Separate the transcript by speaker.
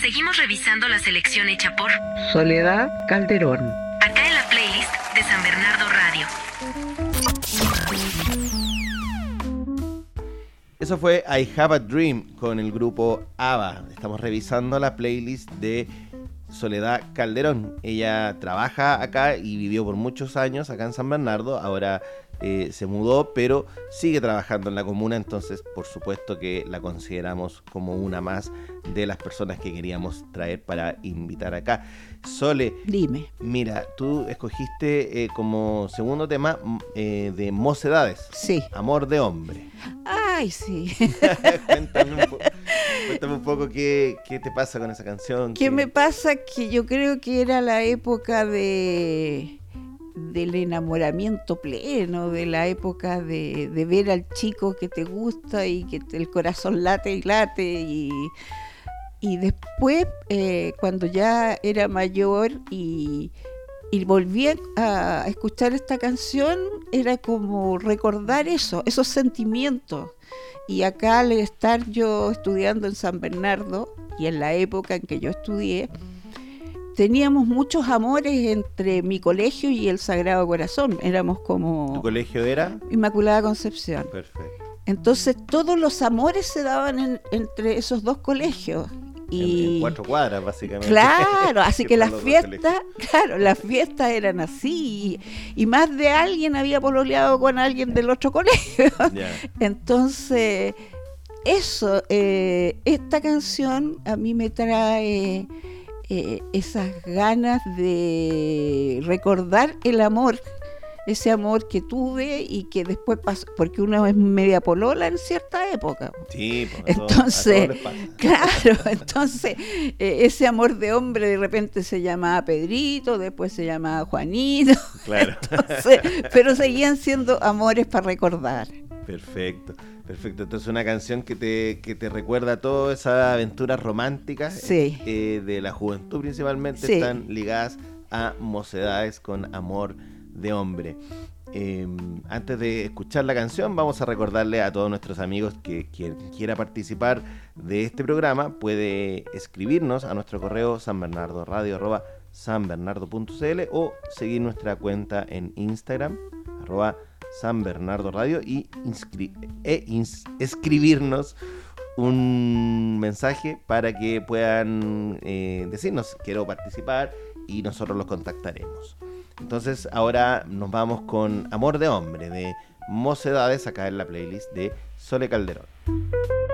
Speaker 1: Seguimos revisando la selección hecha por
Speaker 2: Soledad Calderón.
Speaker 1: acá en la playlist de San Bernardo Radio.
Speaker 3: Eso fue I Have a Dream con el grupo ABBA. Estamos revisando la playlist de Soledad Calderón. Ella trabaja acá y vivió por muchos años acá en San Bernardo. Ahora se mudó, pero sigue trabajando en la comuna, entonces por supuesto que la consideramos como una más de las personas que queríamos traer para invitar acá. Sole,
Speaker 4: dime.
Speaker 3: Mira, tú escogiste como segundo tema de Mocedades.
Speaker 4: Sí.
Speaker 3: Amor de hombre.
Speaker 4: Ay, sí.
Speaker 3: Cuéntame un poco qué te pasa con esa canción.
Speaker 4: ¿Qué me pasa? Que yo creo que era la época del enamoramiento pleno, de la época de ver al chico que te gusta y que el corazón late y late, y después cuando ya era mayor y volví a escuchar esta canción, era como recordar esos sentimientos. Y acá, al estar yo estudiando en San Bernardo, y en la época en que yo estudié, teníamos muchos amores entre mi colegio y el Sagrado Corazón. Éramos como...
Speaker 3: ¿Tu colegio era?
Speaker 4: Inmaculada Concepción.
Speaker 3: Perfecto.
Speaker 4: Entonces todos los amores se daban entre esos dos colegios.
Speaker 3: En 4 cuadras, básicamente.
Speaker 4: Claro, así que las fiestas eran así. Y más de alguien había pololeado con alguien del otro colegio.
Speaker 3: Yeah.
Speaker 4: Entonces, esta canción a mí me trae esas ganas de recordar el amor, ese amor que tuve y que después pasó, porque uno es media polola en cierta época.
Speaker 3: Sí,
Speaker 4: entonces,
Speaker 3: a todos les pasa.
Speaker 4: claro, entonces ese amor de hombre de repente se llamaba Pedrito, después se llamaba Juanito,
Speaker 3: Claro.
Speaker 4: entonces, pero seguían siendo amores para recordar.
Speaker 3: Perfecto. Entonces una canción que te recuerda todas esas aventuras románticas,
Speaker 4: sí,
Speaker 3: de la juventud principalmente,
Speaker 4: sí,
Speaker 3: están ligadas a Mocedades con Amor de Hombre. Antes de escuchar la canción, vamos a recordarle a todos nuestros amigos que quien quiera participar de este programa puede escribirnos a nuestro correo sanbernardoradio@sanbernardo.cl o seguir nuestra cuenta en Instagram @sanbernardoradio y escribirnos un mensaje para que puedan decirnos quiero participar y nosotros los contactaremos. Entonces ahora nos vamos con Amor de Hombre de Mocedades acá en la playlist de Sole Calderón.